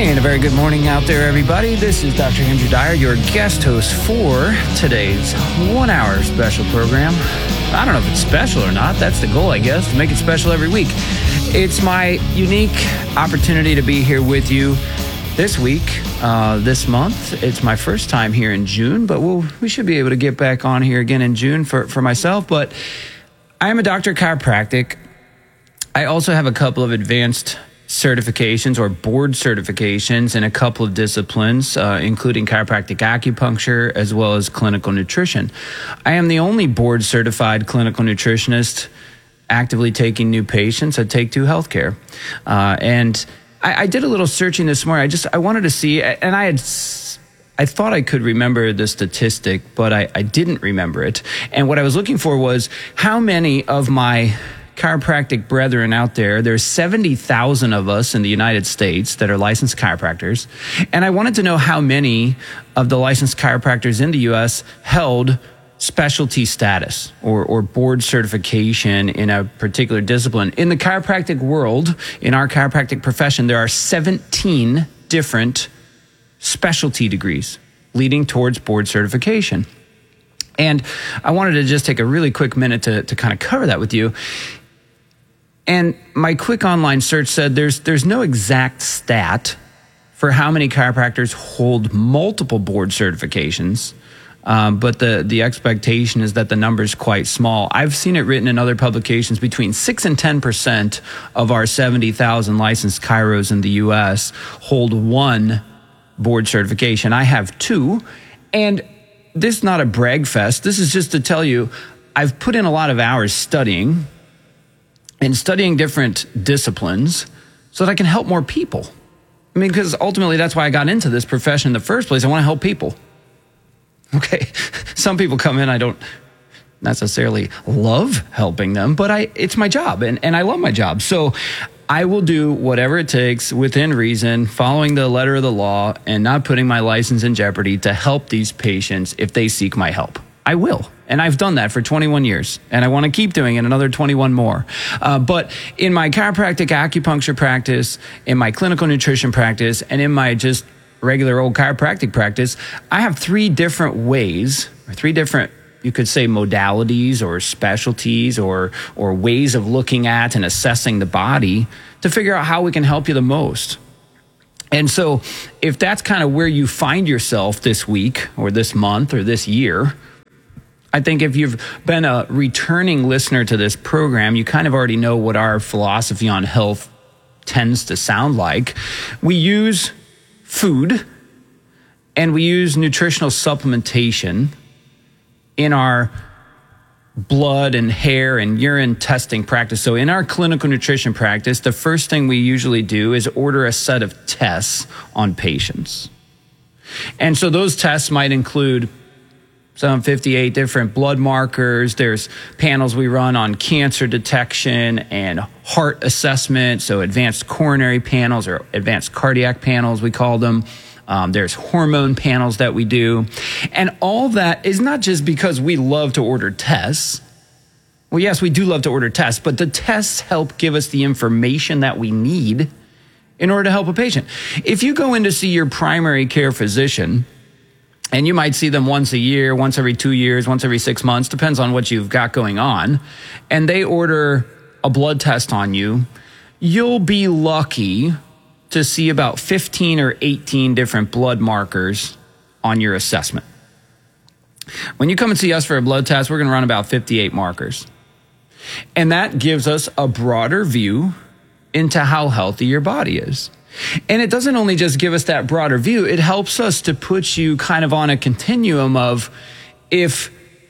And a very good morning out there, everybody. This is Dr. Andrew Dyer, your guest host for today's 1 hour special program. I don't know if it's special or not. That's the goal, I guess, to make it special every week. It's my unique opportunity to be here with you this week, this month. It's my first time here in June, but we should be able to get back on here again in June for myself. But I am a doctor of chiropractic. I also have a couple of advanced certifications or board certifications in a couple of disciplines, including chiropractic acupuncture as well as clinical nutrition. I am the only board certified clinical nutritionist actively taking new patients at Take Two Healthcare. And I did a little searching this morning. I wanted to see, and I thought I could remember the statistic, but I didn't remember it. And what I was looking for was how many of my chiropractic brethren out there. There's 70,000 of us in the United States that are licensed chiropractors. And I wanted to know how many of the licensed chiropractors in the U.S. held specialty status or board certification in a particular discipline. In the chiropractic world, in our chiropractic profession, there are 17 different specialty degrees leading towards board certification. And I wanted to just take a really quick minute to kind of cover that with you. And my quick online search said there's no exact stat for how many chiropractors hold multiple board certifications, but the expectation is that the number is quite small. I've seen it written in other publications between 6 and 10% of our 70,000 licensed chiros in the U.S. hold one board certification. I have two, and this is not a brag fest. This is just to tell you I've put in a lot of hours studying different disciplines so that I can help more people. I mean, because ultimately that's why I got into this profession in the first place. I want to help people. Okay, some people come in, I don't necessarily love helping them, but it's my job, and I love my job. So I will do whatever it takes within reason, following the letter of the law, and not putting my license in jeopardy to help these patients if they seek my help. I will. And I've done that for 21 years, and I want to keep doing it another 21 more. But in my chiropractic acupuncture practice, in my clinical nutrition practice, and in my just regular old chiropractic practice, I have three different ways, or three different, you could say, modalities or specialties or ways of looking at and assessing the body to figure out how we can help you the most. And so if that's kind of where you find yourself this week or this month or this year, I think if you've been a returning listener to this program, you kind of already know what our philosophy on health tends to sound like. We use food and we use nutritional supplementation in our blood and hair and urine testing practice. So in our clinical nutrition practice, the first thing we usually do is order a set of tests on patients. And so those tests might include some 58 different blood markers. There's panels we run on cancer detection and heart assessment, so advanced coronary panels or advanced cardiac panels, we call them. There's hormone panels that we do. And all that is not just because we love to order tests. Well, yes, we do love to order tests, but the tests help give us the information that we need in order to help a patient. If you go in to see your primary care physician, and you might see them once a year, once every 2 years, once every 6 months, depends on what you've got going on, and they order a blood test on you, you'll be lucky to see about 15 or 18 different blood markers on your assessment. When you come and see us for a blood test, we're going to run about 58 markers. And that gives us a broader view into how healthy your body is. And it doesn't only just give us that broader view, it helps us to put you kind of on a continuum of if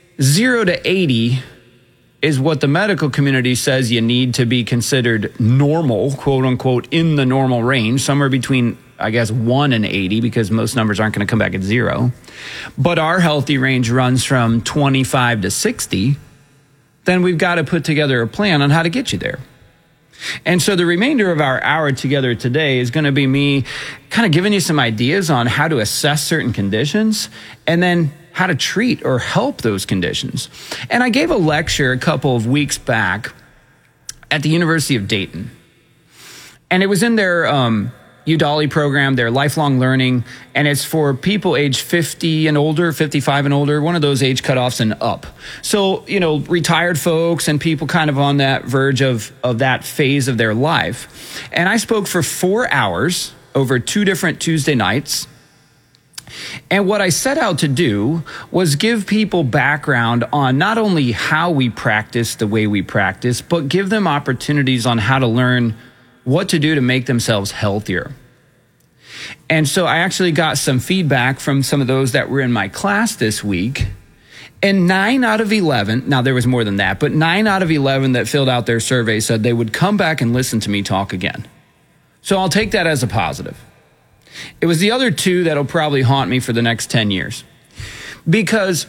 0 to 80 is what the medical community says you need to be considered normal, quote unquote, in the normal range, somewhere between, I guess, 1 and 80, because most numbers aren't going to come back at 0. But our healthy range runs from 25 to 60, then we've got to put together a plan on how to get you there. And so the remainder of our hour together today is going to be me kind of giving you some ideas on how to assess certain conditions and then how to treat or help those conditions. And I gave a lecture a couple of weeks back at the University of Dayton. And it was in their UDALI program, their lifelong learning, and it's for people age 50 and older, 55 and older, one of those age cutoffs and up. So, retired folks and people kind of on that verge of that phase of their life. And I spoke for 4 hours over 2 different Tuesday nights. And what I set out to do was give people background on not only how we practice the way we practice, but give them opportunities on how to learn what to do to make themselves healthier. And so I actually got some feedback from some of those that were in my class this week. And 9 out of 11, now there was more than that, but 9 out of 11 that filled out their survey said they would come back and listen to me talk again. So I'll take that as a positive. It was the other 2 that'll probably haunt me for the next 10 years. Because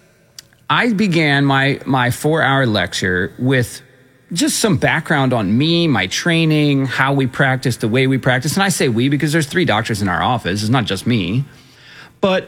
I began my 4-hour lecture with just some background on me, my training, how we practice, the way we practice. And I say we because there's 3 doctors in our office. It's not just me. But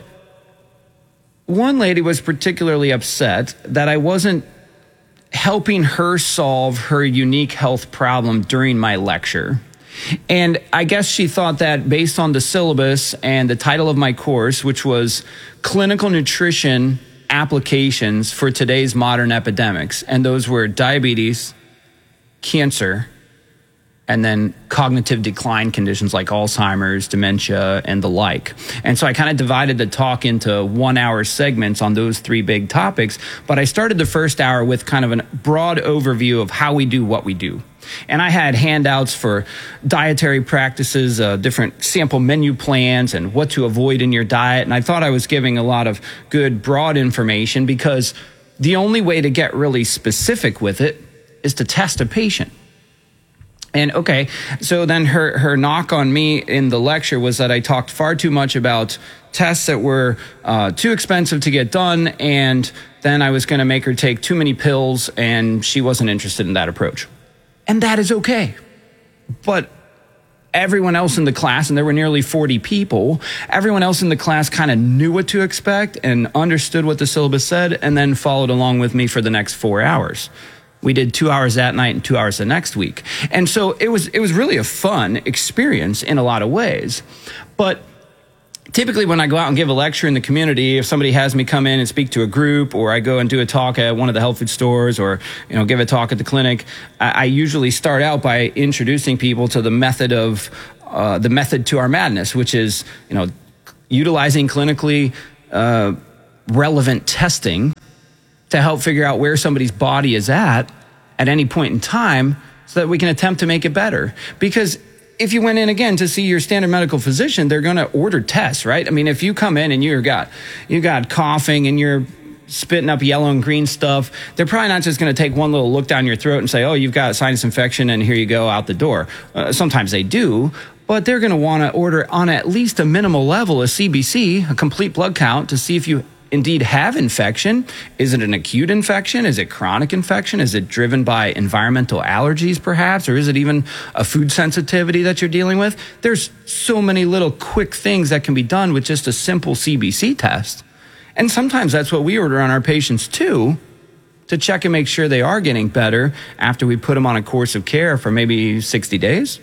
one lady was particularly upset that I wasn't helping her solve her unique health problem during my lecture. And I guess she thought that based on the syllabus and the title of my course, which was Clinical Nutrition Applications for Today's Modern Epidemics, and those were diabetes, cancer, and then cognitive decline conditions like Alzheimer's, dementia, and the like. And so I kind of divided the talk into 1-hour segments on those 3 big topics. But I started the first hour with kind of a broad overview of how we do what we do. And I had handouts for dietary practices, different sample menu plans, and what to avoid in your diet. And I thought I was giving a lot of good, broad information because the only way to get really specific with it is to test a patient. And okay, so then her knock on me in the lecture was that I talked far too much about tests that were too expensive to get done, and then I was going to make her take too many pills, and she wasn't interested in that approach. And that is okay. But everyone else in the class, and there were nearly 40 people, everyone else in the class kind of knew what to expect and understood what the syllabus said, and then followed along with me for the next 4 hours. We did 2 hours that night and 2 hours the next week. And so it was really a fun experience in a lot of ways. But typically when I go out and give a lecture in the community, if somebody has me come in and speak to a group, or I go and do a talk at one of the health food stores, or give a talk at the clinic, I usually start out by introducing people to the method to our madness, which is utilizing clinically relevant testing to help figure out where somebody's body is at any point in time so that we can attempt to make it better. Because if you went in again to see your standard medical physician, they're going to order tests, right? I mean, if you come in and you got coughing and you're spitting up yellow and green stuff, they're probably not just going to take one little look down your throat and say, oh, you've got sinus infection and here you go out the door. Sometimes they do, but they're going to want to order on at least a minimal level a CBC, a complete blood count, to see if you indeed have infection. Is it an acute infection? Is it chronic infection? Is it driven by environmental allergies perhaps? Or is it even a food sensitivity that you're dealing with? There's so many little quick things that can be done with just a simple CBC test. And sometimes that's what we order on our patients too, to check and make sure they are getting better after we put them on a course of care for maybe 60 days.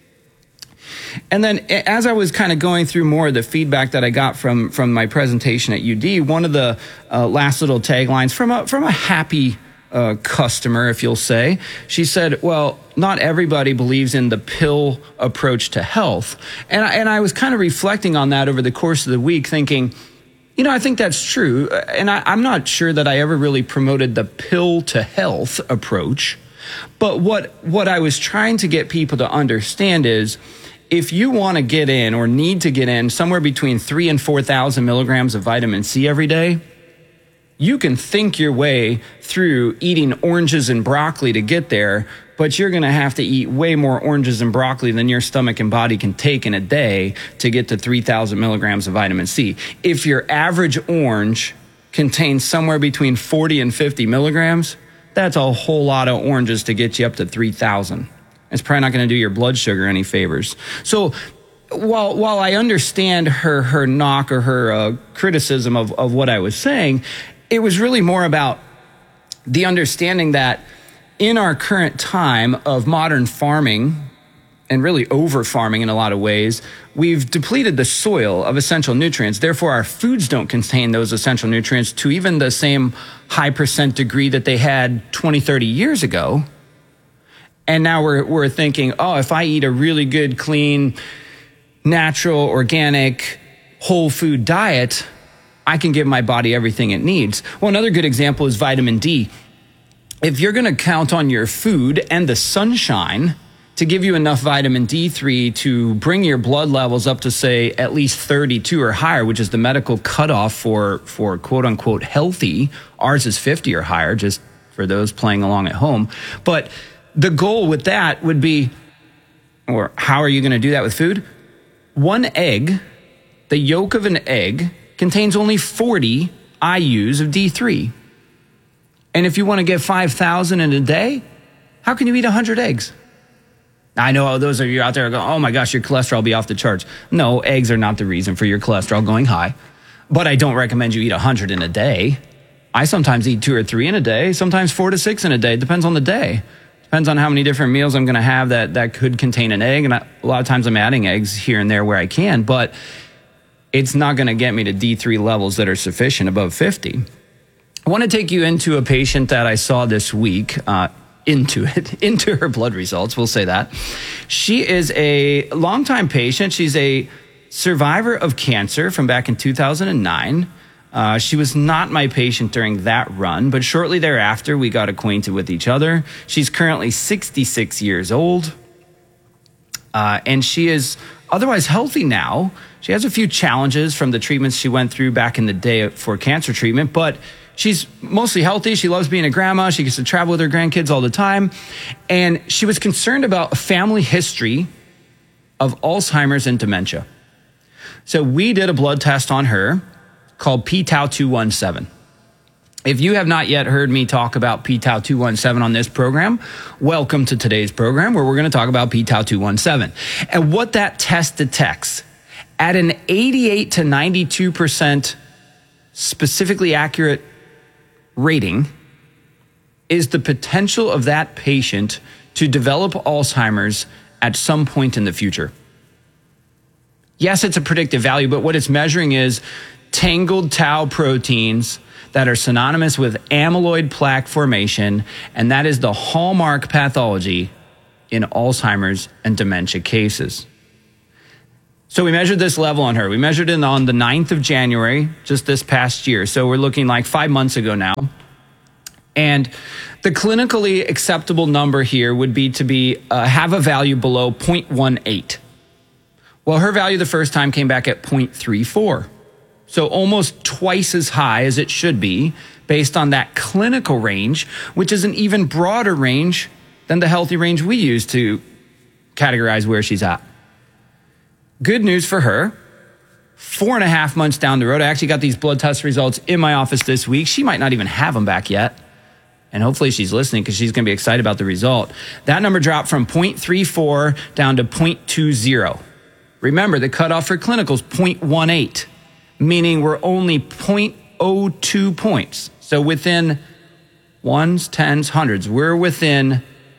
And then as I was kind of going through more of the feedback that I got from my presentation at UD, one of the last little taglines from a happy customer, if you'll say, she said, well, not everybody believes in the pill approach to health. And I was kind of reflecting on that over the course of the week, thinking, I think that's true. And I'm not sure that I ever really promoted the pill to health approach. But what I was trying to get people to understand is, if you want to get in or need to get in somewhere between 3,000 and 4,000 milligrams of vitamin C every day, you can think your way through eating oranges and broccoli to get there, but you're going to have to eat way more oranges and broccoli than your stomach and body can take in a day to get to 3,000 milligrams of vitamin C. If your average orange contains somewhere between 40 and 50 milligrams, that's a whole lot of oranges to get you up to 3,000. It's probably not going to do your blood sugar any favors. So while I understand her knock or her criticism of what I was saying, it was really more about the understanding that in our current time of modern farming and really over farming in a lot of ways, we've depleted the soil of essential nutrients. Therefore, our foods don't contain those essential nutrients to even the same high percent degree that they had 20, 30 years ago. And now we're thinking, oh, if I eat a really good, clean, natural, organic, whole food diet, I can give my body everything it needs. Well, another good example is vitamin D. If you're going to count on your food and the sunshine to give you enough vitamin D3 to bring your blood levels up to, say, at least 32 or higher, which is the medical cutoff for quote unquote healthy. Ours is 50 or higher, just for those playing along at home. But the goal with that would be, or how are you going to do that with food? One egg, the yolk of an egg, contains only 40 IUs of D3. And if you want to get 5,000 in a day, how can you eat 100 eggs? I know those of you out there are going, oh my gosh, your cholesterol will be off the charts. No, eggs are not the reason for your cholesterol going high. But I don't recommend you eat 100 in a day. I sometimes eat 2 or 3 in a day, sometimes 4 to 6 in a day. It depends on the day. Depends on how many different meals I'm going to have that could contain an egg. And a lot of times I'm adding eggs here and there where I can, but it's not going to get me to D3 levels that are sufficient above 50. I want to take you into a patient that I saw this week, into her blood results, we'll say that. She is a longtime patient. She's a survivor of cancer from back in 2009. She was not my patient during that run, but shortly thereafter, we got acquainted with each other. She's currently 66 years old, and she is otherwise healthy now. She has a few challenges from the treatments she went through back in the day for cancer treatment, but she's mostly healthy. She loves being a grandma. She gets to travel with her grandkids all the time. And she was concerned about a family history of Alzheimer's and dementia. So we did a blood test on her called p-tau217. If you have not yet heard me talk about p-tau217 on this program, welcome to today's program where we're going to talk about p-tau217. And what that test detects at an 88 to 92% specifically accurate rating is the potential of that patient to develop Alzheimer's at some point in the future. Yes, it's a predictive value, but what it's measuring is tangled tau proteins that are synonymous with amyloid plaque formation, and that is the hallmark pathology in Alzheimer's and dementia cases. So we measured this level on her. We measured it on the 9th of January, just this past year. So we're looking like 5 months ago now. And the clinically acceptable number here would be to have a value below 0.18. Well, her value the first time came back at 0.34. So almost twice as high as it should be based on that clinical range, which is an even broader range than the healthy range we use to categorize where she's at. Good news for her, 4.5 months down the road, I actually got these blood test results in my office this week. She might not even have them back yet. And hopefully she's listening because she's going to be excited about the result. That number dropped from 0.34 down to 0.20. Remember, the cutoff for clinical is 0.18, meaning we're only 0.02 points. So within ones, tens, hundreds, we're within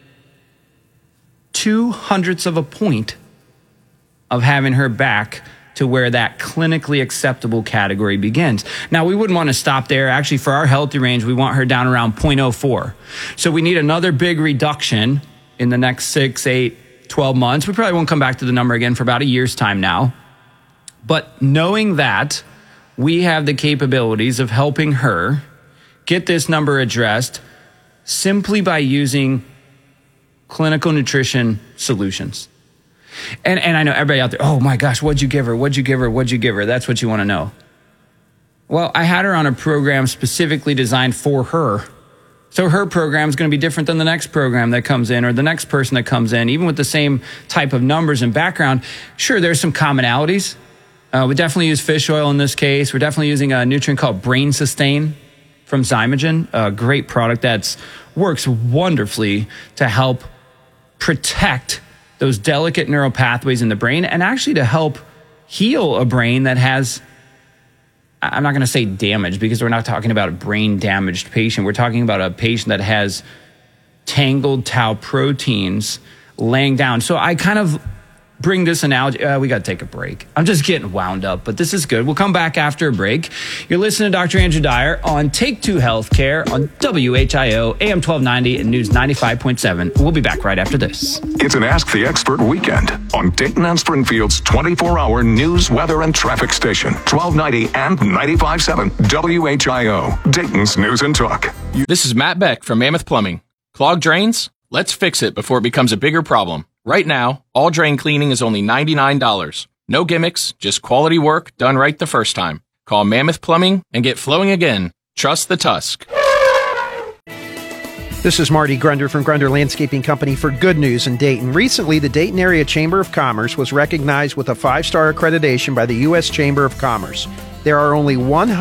0.02 of a point of having her back to where that clinically acceptable category begins. Now, we wouldn't want to stop there. Actually, for our healthy range, we want her down around 0.04. So we need another big reduction in the next 6, 8, 12 months. We probably won't come back to the number again for about a year's time now. But knowing that we have the capabilities of helping her get this number addressed simply by using clinical nutrition solutions. And I know everybody out there, oh my gosh, what'd you give her? What'd you give her? What'd you give her? That's what you want to know. Well, I had her on a program specifically designed for her. So her program is going to be different than the next program that comes in or the next person that comes in, even with the same type of numbers and background. Sure, there's some commonalities. We definitely use fish oil in this case. We're definitely using a nutrient called Brain Sustain from Zymogen, a great product that works wonderfully to help protect those delicate neural pathways in the brain and actually to help heal a brain that has, I'm not going to say damage because we're not talking about a brain damaged patient. We're talking about a patient that has tangled tau proteins laying down. So I kind of bring this analogy. We got to take a break. I'm just getting wound up, but this is good. We'll come back after a break. You're listening to Dr. Andrew Dyer on Take Two Healthcare on WHIO, AM 1290 and News 95.7. We'll be back right after this. It's an Ask the Expert weekend on Dayton and Springfield's 24-hour news, weather, and traffic station, 1290 and 95.7 WHIO, Dayton's News and Talk. This is Matt Beck from Mammoth Plumbing. Clogged drains? Let's fix it before it becomes a bigger problem. Right now, all drain cleaning is only $99. No gimmicks, just quality work done right the first time. Call Mammoth Plumbing and get flowing again. Trust the Tusk. This is Marty Grunder from Grunder Landscaping Company for Good News in Dayton. Recently, the Dayton Area Chamber of Commerce was recognized with a 5-star accreditation by the U.S. Chamber of Commerce. There are only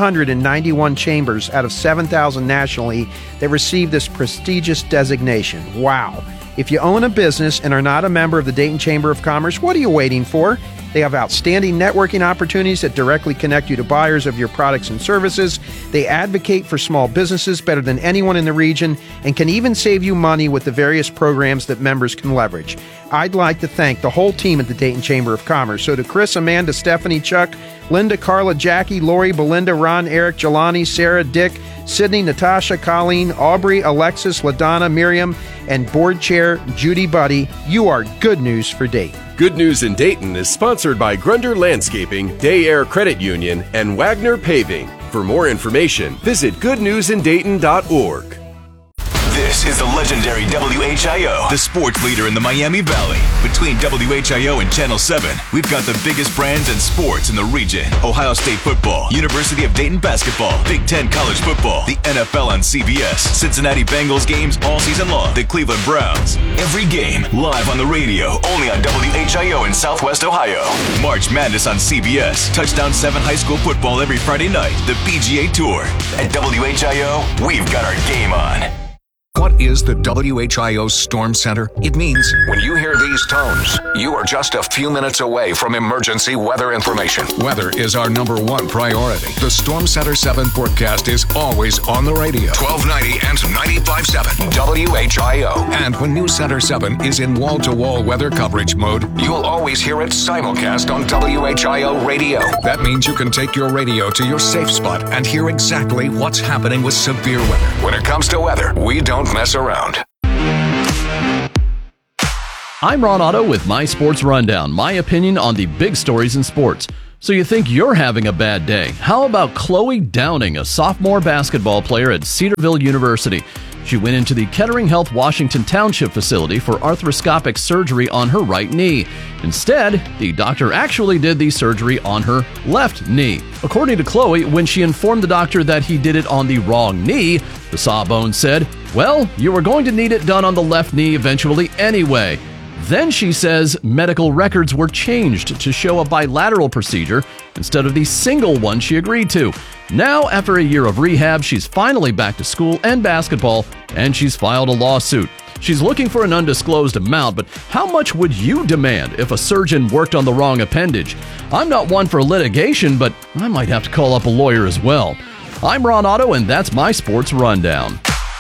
191 chambers out of 7,000 nationally that receive this prestigious designation. Wow. If you own a business and are not a member of the Dayton Chamber of Commerce, what are you waiting for? They have outstanding networking opportunities that directly connect you to buyers of your products and services. They advocate for small businesses better than anyone in the region and can even save you money with the various programs that members can leverage. I'd like to thank the whole team at the Dayton Chamber of Commerce. So to Chris, Amanda, Stephanie, Chuck, Linda, Carla, Jackie, Lori, Belinda, Ron, Eric, Jelani, Sarah, Dick, Sydney, Natasha, Colleen, Aubrey, Alexis, LaDonna, Miriam, and board chair Judy Buddy, you are good news for Dayton. Good News in Dayton is sponsored by Grunder Landscaping, Day Air Credit Union, and Wagner Paving. For more information, visit goodnewsindayton.org. This is the legendary WHIO, the sports leader in the Miami Valley. Between WHIO and Channel 7, we've got the biggest brands and sports in the region. Ohio State football, University of Dayton basketball, Big Ten college football, the NFL on CBS, Cincinnati Bengals games all season long, the Cleveland Browns. Every game live on the radio, only on WHIO in Southwest Ohio. March Madness on CBS, Touchdown 7 high school football every Friday night, the PGA Tour. At WHIO, we've got our game on. What is the WHIO Storm Center? It means when you hear these tones, you are just a few minutes away from emergency weather information. Weather is our #1 priority. The Storm Center 7 forecast is always on the radio. 1290 and 95.7 WHIO. And when News Center 7 is in wall-to-wall weather coverage mode, you'll always hear it simulcast on WHIO radio. That means you can take your radio to your safe spot and hear exactly what's happening with severe weather. When it comes to weather, we don't mess around. I'm Ron Otto with My Sports Rundown, my opinion on the big stories in sports. So you think you're having a bad day? How about Chloe Downing, a sophomore basketball player at Cedarville University? She went into the Kettering Health Washington Township facility for arthroscopic surgery on her right knee. Instead, the doctor actually did the surgery on her left knee. According to Chloe, when she informed the doctor that he did it on the wrong knee, the Sawbones said, "Well, you were going to need it done on the left knee eventually anyway." Then she says medical records were changed to show a bilateral procedure instead of the single one she agreed to. Now, after a year of rehab, she's finally back to school and basketball, and she's filed a lawsuit. She's looking for an undisclosed amount, but how much would you demand if a surgeon worked on the wrong appendage? I'm not one for litigation, but I might have to call up a lawyer as well. I'm Ron Otto, and that's my sports rundown.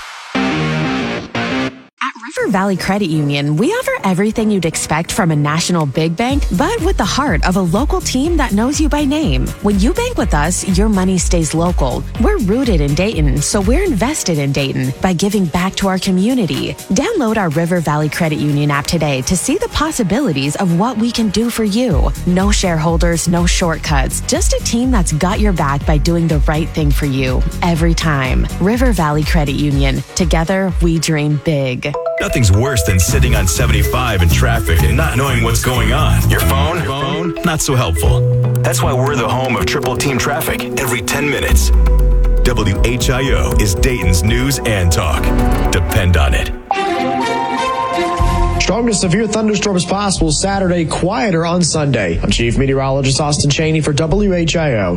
River Valley Credit Union, we offer everything you'd expect from a national big bank, but with the heart of a local team that knows you by name. When you bank with us, your money stays local. We're rooted in Dayton, so we're invested in Dayton by giving back to our community. Download our River Valley Credit Union app today to see the possibilities of what we can do for you. No shareholders, no shortcuts, just a team that's got your back by doing the right thing for you every time. River Valley Credit Union. Together, we dream big. Nothing's worse than sitting on 75 in traffic and not knowing what's going on. Your phone? Not so helpful. That's why we're the home of Triple Team Traffic every 10 minutes. WHIO is Dayton's news and talk. Depend on it. Strong to severe thunderstorms possible Saturday, quieter on Sunday. I'm Chief Meteorologist Austin Cheney for WHIO.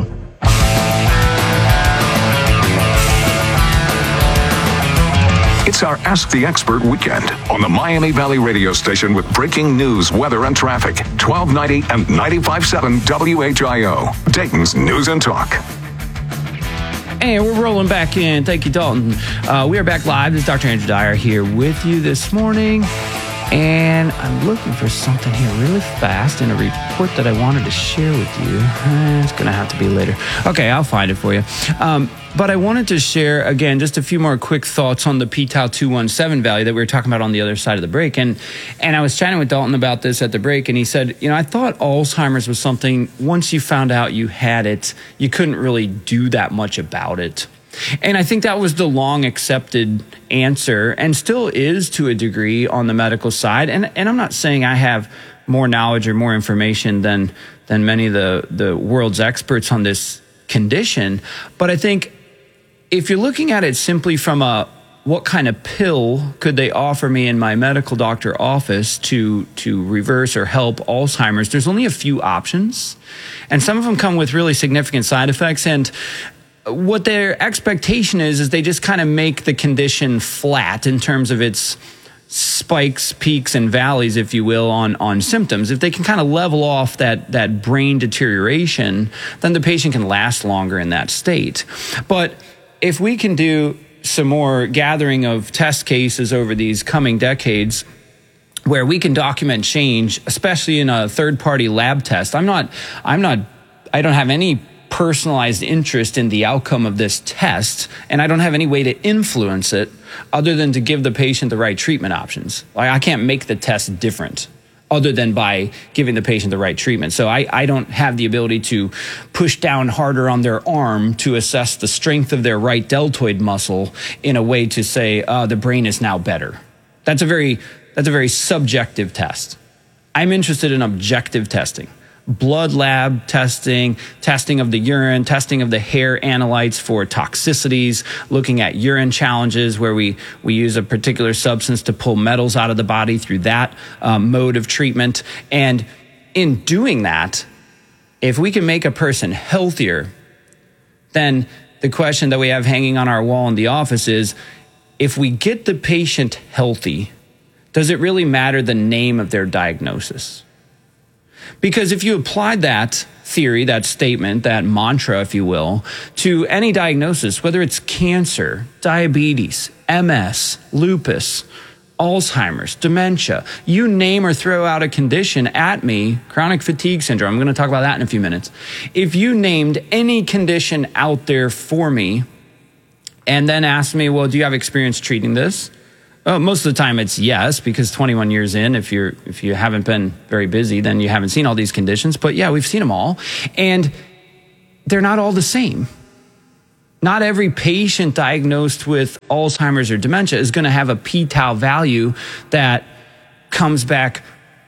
It's our Ask the Expert weekend on the Miami Valley radio station with breaking news, weather, and traffic. 1290 and 95.7 WHIO, Dayton's News and Talk. And we're rolling back in. Thank you, Dalton. We are back live. This is Dr. Andrew Dyer here with you this morning. And I'm looking for something here really fast in a report that I wanted to share with you. It's going to have to be later. Okay, I'll find it for you. But I wanted to share, again, just a few more quick thoughts on the p-tau217 value that we were talking about on the other side of the break. And I was chatting with Dalton about this at the break, and he said, I thought Alzheimer's was something, once you found out you had it, you couldn't really do that much about it. And I think that was the long accepted answer, and still is to a degree on the medical side. And I'm not saying I have more knowledge or more information than many of the world's experts on this condition. But I think if you're looking at it simply from what kind of pill could they offer me in my medical doctor office to reverse or help Alzheimer's, there's only a few options. And some of them come with really significant side effects. And what their expectation is they just kind of make the condition flat in terms of its spikes, peaks, and valleys, if you will, on symptoms. If they can kind of level off that brain deterioration, then the patient can last longer in that state. But if we can do some more gathering of test cases over these coming decades, where we can document change, especially in a third-party lab test, I don't have any personalized interest in the outcome of this test, and I don't have any way to influence it other than to give the patient the right treatment options. I can't make the test different other than by giving the patient the right treatment. So I don't have the ability to push down harder on their arm to assess the strength of their right deltoid muscle in a way to say, the brain is now better. That's a very subjective test. I'm interested in objective testing. Blood lab testing of the urine, testing of the hair analytes for toxicities, looking at urine challenges where we use a particular substance to pull metals out of the body through that mode of treatment. And in doing that, if we can make a person healthier, then the question that we have hanging on our wall in the office is, if we get the patient healthy, does it really matter the name of their diagnosis? Because if you applied that theory, that statement, that mantra, if you will, to any diagnosis, whether it's cancer, diabetes, MS, lupus, Alzheimer's, dementia, you name or throw out a condition at me, chronic fatigue syndrome, I'm going to talk about that in a few minutes. If you named any condition out there for me and then asked me, well, do you have experience treating this? Most of the time it's yes, because 21 years in, if you haven't been very busy, then you haven't seen all these conditions. But yeah, we've seen them all. And they're not all the same. Not every patient diagnosed with Alzheimer's or dementia is going to have a p-tau value that comes back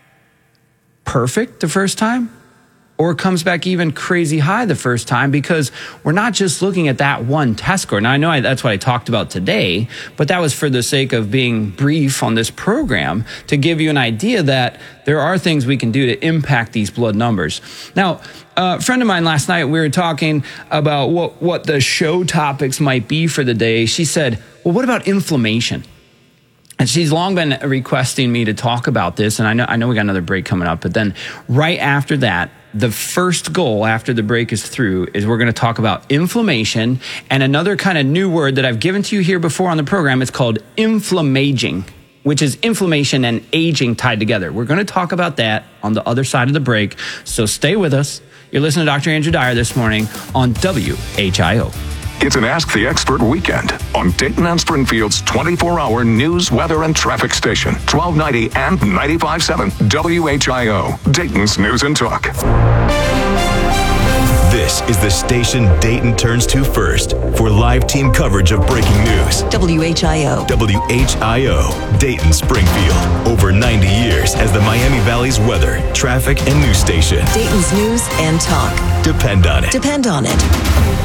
perfect the first time, or comes back even crazy high the first time, because we're not just looking at that one test score. Now, I know that's what I talked about today, but that was for the sake of being brief on this program to give you an idea that there are things we can do to impact these blood numbers. Now, a friend of mine last night, we were talking about what the show topics might be for the day. She said, well, what about inflammation? And she's long been requesting me to talk about this, and I know we got another break coming up, but then right after that, the first goal after the break is through is we're going to talk about inflammation and another kind of new word that I've given to you here before on the program. It's called inflammaging, which is inflammation and aging tied together. We're going to talk about that on the other side of the break, so stay with us. You're listening to Dr. Andrew Dyer this morning on WHIO. It's an Ask the Expert weekend on Dayton and Springfield's 24-hour news, weather, and traffic station, 1290 and 95.7 WHIO, Dayton's News and Talk. This is the station Dayton turns to first for live team coverage of breaking news. WHIO. WHIO, Dayton, Springfield. Over 90 years as the Miami Valley's weather, traffic, and news station. Dayton's News and Talk. Depend on it. Depend on it.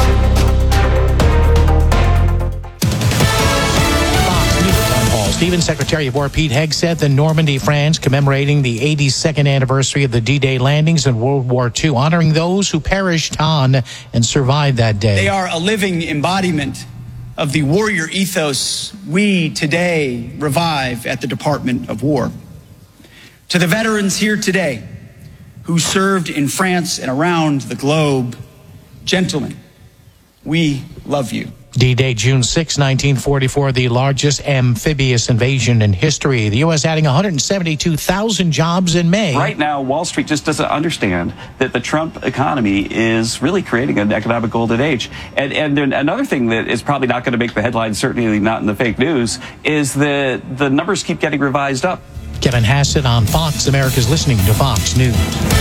Stevens, Secretary of War Pete Hegseth in Normandy, France, commemorating the 82nd anniversary of the D-Day landings in World War II, honoring those who perished on and survived that day. They are a living embodiment of the warrior ethos we today revive at the Department of War. To the veterans here today who served in France and around the globe, gentlemen, we love you. D-Day, June 6, 1944, the largest amphibious invasion in history. The U.S. adding 172,000 jobs in May. Right now, Wall Street just doesn't understand that the Trump economy is really creating an economic golden age. And then another thing that is probably not going to make the headlines, certainly not in the fake news, is that the numbers keep getting revised up. Kevin Hassett on Fox. America's listening to Fox News.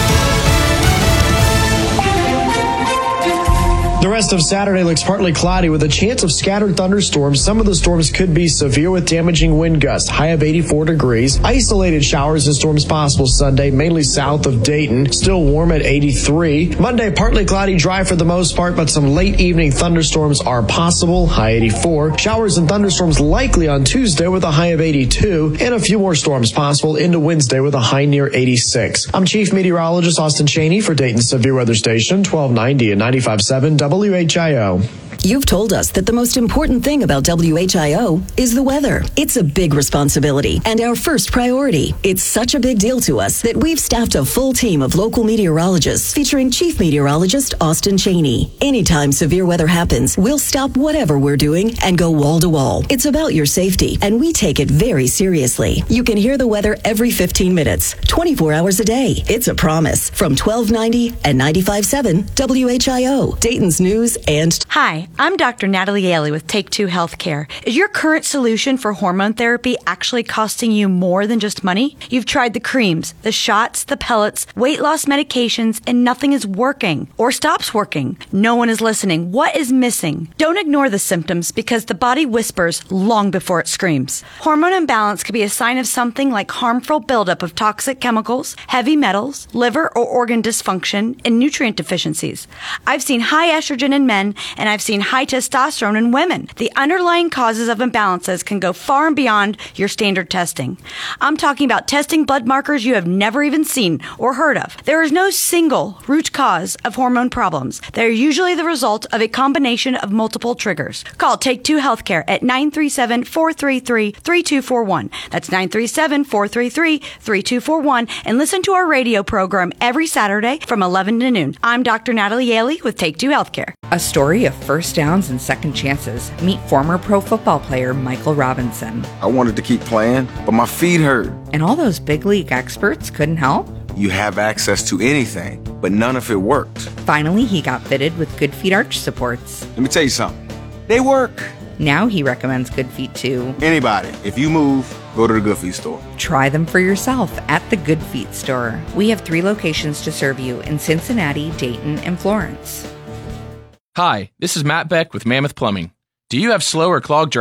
The rest of Saturday looks partly cloudy with a chance of scattered thunderstorms. Some of the storms could be severe with damaging wind gusts, high of 84 degrees. Isolated showers and storms possible Sunday, mainly south of Dayton. Still warm at 83. Monday, partly cloudy, dry for the most part, but some late evening thunderstorms are possible, high 84. Showers and thunderstorms likely on Tuesday with a high of 82. And a few more storms possible into Wednesday with a high near 86. I'm Chief Meteorologist Austin Cheney for Dayton Severe Weather Station, 1290 and 95.7 WHIO. You've told us that the most important thing about WHIO is the weather. It's a big responsibility and our first priority. It's such a big deal to us that we've staffed a full team of local meteorologists featuring Chief Meteorologist Austin Cheney. Anytime severe weather happens, we'll stop whatever we're doing and go wall to wall. It's about your safety, and we take it very seriously. You can hear the weather every 15 minutes, 24 hours a day. It's a promise. From 1290 and 95.7 WHIO, Dayton's News and... Hi, I'm Dr. Natalie Ailey with Take Two Healthcare. Is your current solution for hormone therapy actually costing you more than just money? You've tried the creams, the shots, the pellets, weight loss medications, and nothing is working or stops working. No one is listening. What is missing? Don't ignore the symptoms because the body whispers long before it screams. Hormone imbalance could be a sign of something like harmful buildup of toxic chemicals, heavy metals, liver or organ dysfunction, and nutrient deficiencies. I've seen high estrogen in men, and I've seen high testosterone in women. The underlying causes of imbalances can go far and beyond your standard testing. I'm talking about testing blood markers you have never even seen or heard of. There is no single root cause of hormone problems. They are usually the result of a combination of multiple triggers. Call Take Two Healthcare at 937-433-3241. That's 937-433-3241, and listen to our radio program every Saturday from 11 to noon. I'm Dr. Natalie Ailey with Take Two Healthcare. A story of first downs and second chances. Meet former pro football player Michael Robinson. I wanted to keep playing, but my feet hurt. And all those big league experts couldn't help? You have access to anything, but none of it worked. Finally, he got fitted with Good Feet arch supports. Let me tell you something. They work. Now he recommends Good Feet to anybody. If you move, go to the Good Feet store. Try them for yourself at the Good Feet store. We have 3 locations to serve you in Cincinnati, Dayton, and Florence. Hi, this is Matt Beck with Mammoth Plumbing. Do you have slow or clogged